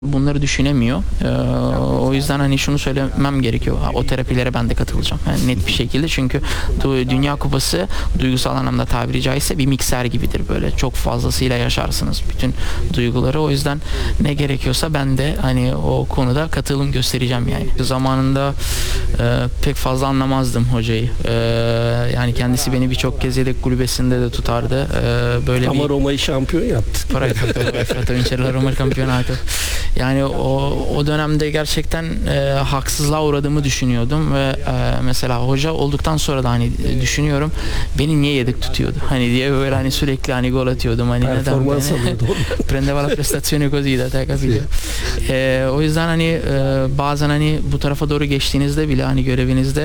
bunları düşünemiyor. O yüzden hani şunu söylemem gerekiyor. O terapilere ben de katılacağım. Yani net bir şekilde, çünkü Dünya Kupası duygusal anlamda tabiri caizse bir mikser gibidir böyle. Çok fazlasıyla yaşarsınız bütün duyguları. O yüzden ne gerekiyorsa ben de hani o konuda katılım göstereceğim yani. Zamanında pek fazla anlamazdım hocayı. Yani kendisi beni birçok kez yedek kulübesinde de tutardı. Böyle ama Roma'yı şampiyon yaptı. Roma şampiyonatı. Yani o dönemde gerçekten haksızlığa uğradığımı düşünüyordum ve mesela hoca olduktan sonra da hani düşünüyorum, beni niye yedek tutuyordu hani diye, böyle hani sürekli hani gol atıyordum hani neden prendeva la prestazione così da te, capito? O yüzden hani bazen hani bu tarafa doğru geçtiğinizde bile hani görevinizde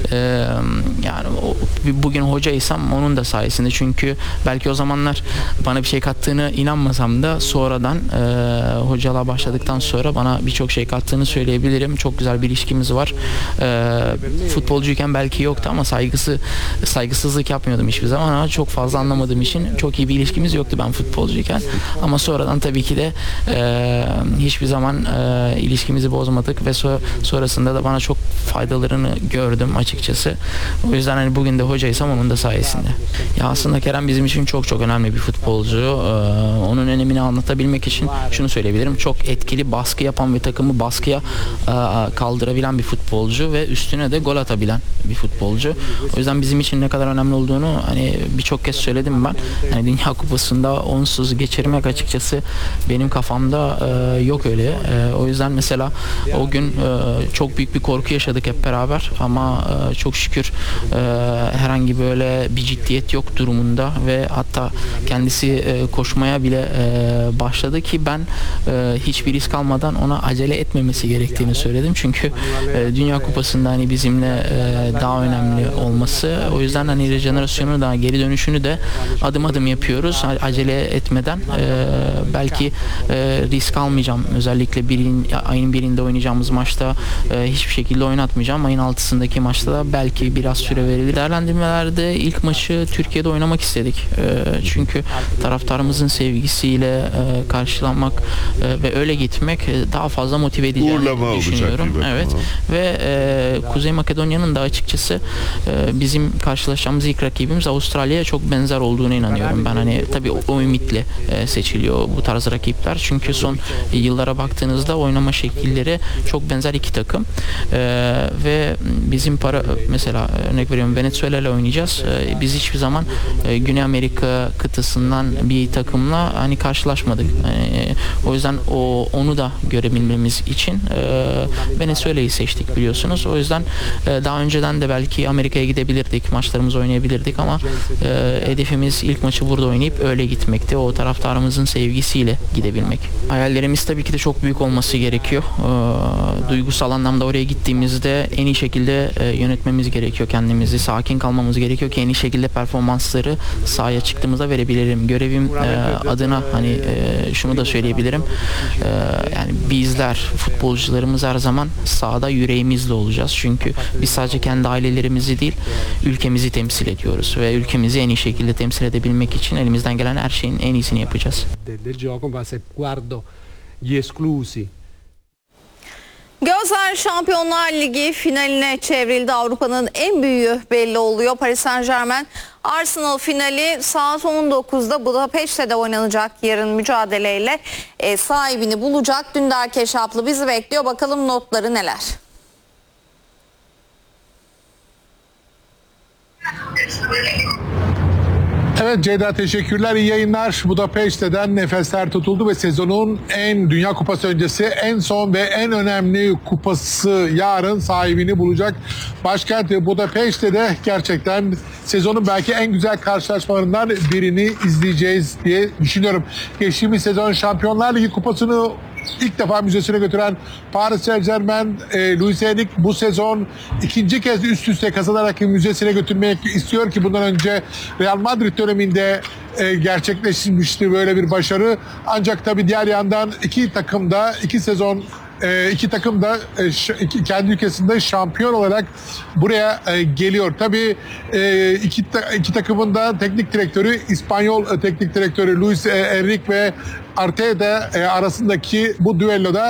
yani bugün hocaysam onun da sayesinde, çünkü belki o zamanlar bana bir şey kattığını inanmasam da sonradan hocalığa başladıktan sonra bana birçok şey kattığını söyleyebilirim. Çok güzel bir ilişkimiz var. Futbolcuyken belki yoktu ama saygısızlık yapmıyordum hiçbir zaman, ama çok fazla anlamadığım için çok iyi bir ilişkimiz yoktu ben futbolcuyken. Ama sonradan tabii ki de hiçbir zaman ilişkimizi bozmadık ve sonrasında da bana çok faydalarını gördüm açıkçası. O yüzden hani bugün de hocaysam onun da sayesinde. Ya aslında Kerem bizim için çok çok önemli bir futbolcu. Onun önemini anlatabilmek için şunu söyleyebilirim. Çok etkili baskı yapan ve takımı baskıya kaldırabilen bir futbolcu ve üstüne de gol atabilen bir futbolcu. O yüzden bizim için ne kadar önemli olduğunu hani birçok kez söyledim ben. Yani Dünya Kupası'nda onsuz geçirmek açıkçası benim kafamda yok öyle. O yüzden mesela o gün çok büyük bir korku yaşadık hep beraber, ama çok şükür herhangi böyle bir ciddiyet yok durumunda ve hatta kendisi koşmaya bile başladı ki ben hiçbir risk almadan ona acele etmemesi gerektiğini söyledim. Çünkü Dünya Kupası'nda hani bizimle daha önemli olması. O yüzden hani rejenerasyonu da, geri dönüşünü de adım adım yapıyoruz. Acele etmeden belki risk almayacağım. Özellikle ayın birinde oynayacağımız maçta hiçbir şekilde oynatmayacağım. Ayın 6'sındaki maçta da belki biraz süre verilir. Değerlendirmelerde ilk maçı Türkiye'de oynamak istedik. Çünkü taraftarımızın sevgisiyle karşılanmak ve öyle gitmek daha fazla motive edeceğini düşünüyorum. Evet. Ve Kuzey Makedonya'nın da açıkçası bizim karşılaşacağımız ilk rakibimiz Avustralya'ya çok benzer olduğuna inanıyorum. Ben hani tabii o ümitle seçiliyor bu tarz rakipler. Çünkü son yıllara baktığınızda oynama şekilleri çok benzer iki takım. Ve bizim mesela örnek veriyorum, Venezuela ile oynayacağız. Biz hiçbir zaman Güney Amerika kıtasından bir takımla hani karşılaşmadık. O yüzden onu da görebilmemiz için Venezuela'yı seçtik biliyorsunuz. O yüzden daha önceden de belki Amerika'ya gidebilirdik, maçlarımızı oynayabilirdik ama hedefimiz ilk maçı burada oynayıp öyle gitmekti. O taraftarımızın sevgisiyle gidebilmek. Hayallerimiz tabii ki de çok büyük olması gerekiyor. Duygusal anlamda oraya gittiğimizde en iyi şekilde yönetmemiz gerekiyor kendimizi. Sakin kalmamız gerekiyor ki en iyi şekilde performansları sahaya çıktığımızda verebilirim. Görevim adına hani şunu da söyleyebilirim. Yani bizler, futbolcularımız her zaman sahada yüreğimizle olacağız. Çünkü biz sadece kendi ailelerimizi değil, ülkemizi temsil ediyoruz ve ülkemizi en iyi şekilde temsil edebilmek için elimizden gelen her şeyin en iyisini yapacağız. Gözler Şampiyonlar Ligi finaline çevrildi. Avrupa'nın en büyüğü belli oluyor. Paris Saint-Germain Arsenal finali saat 19'da Budapeşte'de oynanacak yarın mücadeleyle sahibini bulacak. Dündar Keşaplı bizi bekliyor. Bakalım notları neler? Evet Ceyda, teşekkürler, iyi yayınlar. Budapeşte'den nefesler tutuldu ve sezonun Dünya Kupası öncesi en son ve en önemli kupası yarın sahibini bulacak. Başkent Budapeşte'de gerçekten sezonun belki en güzel karşılaşmalarından birini izleyeceğiz diye düşünüyorum. Geçtiğimiz sezon Şampiyonlar Ligi kupasını İlk defa müzesine götüren Paris Saint-Germain, Luis Enrique bu sezon ikinci kez üst üste kazanarak müzesine götürmek istiyor ki bundan önce Real Madrid döneminde gerçekleşmişti böyle bir başarı. Ancak tabii diğer yandan iki takım da kendi ülkesinde şampiyon olarak buraya geliyor. Tabii iki takımın da teknik direktörü, İspanyol teknik direktörü Luis Enrique ve Arteta arasındaki bu düelloda